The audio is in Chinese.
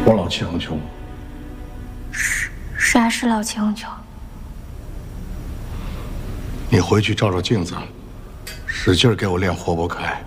我老气横秋。 啥是老气横秋？ 你回去照照镜子，使劲给我练活泼可爱。